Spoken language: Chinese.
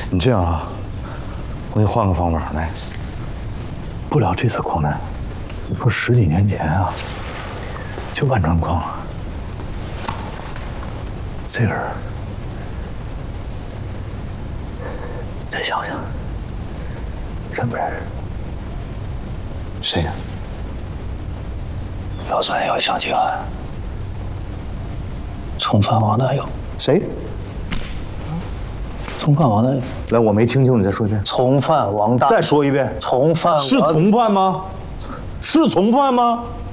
你这样啊，我给你换个方法来。不了这次矿难，说10几年前啊，就万川矿，这个人，再想想，认不认识？谁呀？要咱要想起俺，从犯王大有。谁？从犯王大有。来，我没听清楚，你再说一遍。 从犯王大。 再说一遍。 从犯。 是从犯吗？是从犯吗？